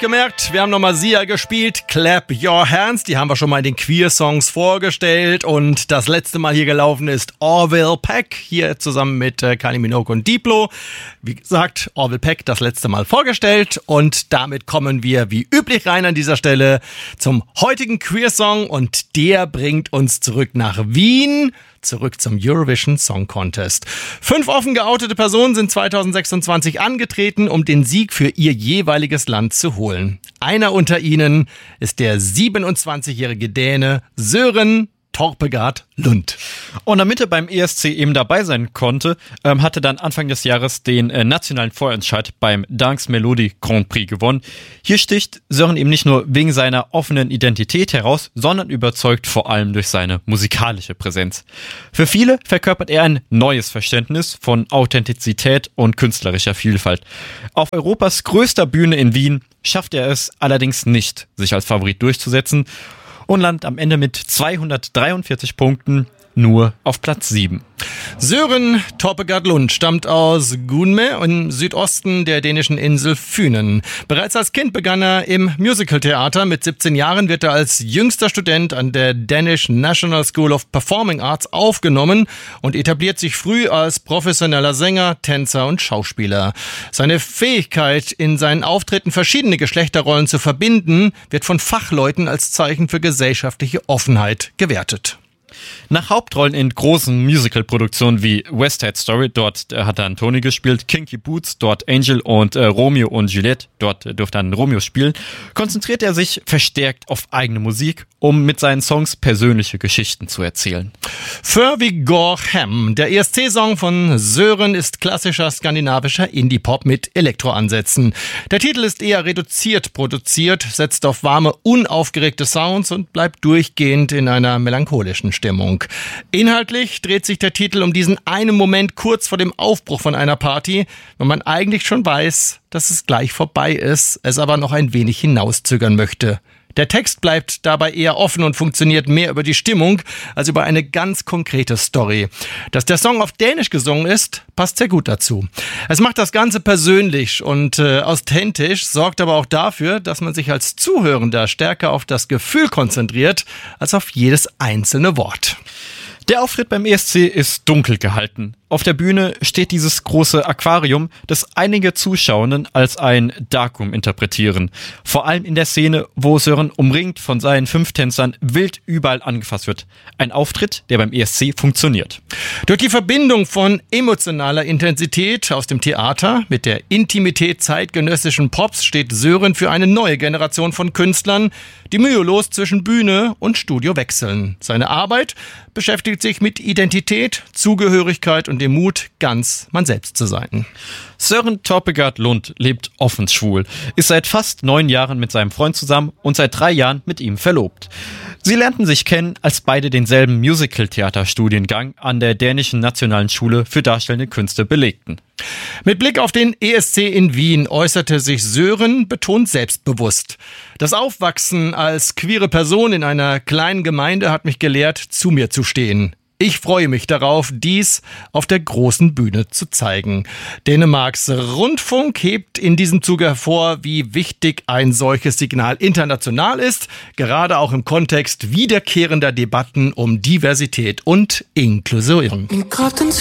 Gemerkt, wir haben nochmal Sia gespielt, Clap Your Hands, die haben wir schon mal in den Queer-Songs vorgestellt und das letzte Mal hier gelaufen ist Orville Peck, hier zusammen mit Kylie Minogue und Diplo. Wie gesagt, Orville Peck das letzte Mal vorgestellt und damit kommen wir wie üblich rein an dieser Stelle zum heutigen Queer-Song und der bringt uns zurück nach Wien. Zurück zum Eurovision Song Contest. 5 offen geoutete Personen sind 2026 angetreten, um den Sieg für ihr jeweiliges Land zu holen. Einer unter ihnen ist der 27-jährige Däne Søren Torpegaard Lund. Und damit er beim ESC eben dabei sein konnte, hatte dann Anfang des Jahres den nationalen Vorentscheid beim Dance Melody Grand Prix gewonnen. Hier sticht Søren eben nicht nur wegen seiner offenen Identität heraus, sondern überzeugt vor allem durch seine musikalische Präsenz. Für viele verkörpert er ein neues Verständnis von Authentizität und künstlerischer Vielfalt. Auf Europas größter Bühne in Wien schafft er es allerdings nicht, sich als Favorit durchzusetzen und landet am Ende mit 243 Punkten nur auf Platz 7. Søren Torpegaard Lund stammt aus Gunme im Südosten der dänischen Insel Fünen. Bereits als Kind begann er im Musicaltheater. Mit 17 Jahren wird er als jüngster Student an der Danish National School of Performing Arts aufgenommen und etabliert sich früh als professioneller Sänger, Tänzer und Schauspieler. Seine Fähigkeit, in seinen Auftritten verschiedene Geschlechterrollen zu verbinden, wird von Fachleuten als Zeichen für gesellschaftliche Offenheit gewertet. Nach Hauptrollen in großen Musical-Produktionen wie West Side Story, dort hat er einen Tony gespielt, Kinky Boots, dort Angel und Romeo und Juliette, dort durfte er einen Romeo spielen, konzentriert er sich verstärkt auf eigene Musik, um mit seinen Songs persönliche Geschichten zu erzählen. Furby Gorham, der ESC-Song von Søren, ist klassischer skandinavischer Indie-Pop mit Elektroansätzen. Der Titel ist eher reduziert produziert, setzt auf warme, unaufgeregte Sounds und bleibt durchgehend in einer melancholischen Stimmung. Inhaltlich dreht sich der Titel um diesen einen Moment kurz vor dem Aufbruch von einer Party, wenn man eigentlich schon weiß, dass es gleich vorbei ist, es aber noch ein wenig hinauszögern möchte. Der Text bleibt dabei eher offen und funktioniert mehr über die Stimmung als über eine ganz konkrete Story. Dass der Song auf Dänisch gesungen ist, passt sehr gut dazu. Es macht das Ganze persönlich und authentisch, sorgt aber auch dafür, dass man sich als Zuhörender stärker auf das Gefühl konzentriert, als auf jedes einzelne Wort. Der Auftritt beim ESC ist dunkel gehalten. Auf der Bühne steht dieses große Aquarium, das einige Zuschauenden als ein Darkroom interpretieren. Vor allem in der Szene, wo Søren umringt von seinen 5 Tänzern wild überall angefasst wird. Ein Auftritt, der beim ESC funktioniert. Durch die Verbindung von emotionaler Intensität aus dem Theater mit der Intimität zeitgenössischen Pops steht Søren für eine neue Generation von Künstlern, die mühelos zwischen Bühne und Studio wechseln. Seine Arbeit beschäftigt sich mit Identität, Zugehörigkeit und dem Mut, ganz man selbst zu sein. Søren Torpegaard Lund lebt offen schwul, ist seit fast 9 Jahren mit seinem Freund zusammen und seit 3 Jahren mit ihm verlobt. Sie lernten sich kennen, als beide denselben Musical-Theater-Studiengang an der Dänischen Nationalen Schule für Darstellende Künste belegten. Mit Blick auf den ESC in Wien äußerte sich Søren betont selbstbewusst. Das Aufwachsen als queere Person in einer kleinen Gemeinde hat mich gelehrt, zu mir zu stehen. Ich freue mich darauf, dies auf der großen Bühne zu zeigen. Dänemarks Rundfunk hebt in diesem Zuge hervor, wie wichtig ein solches Signal international ist, gerade auch im Kontext wiederkehrender Debatten um Diversität und Inklusion.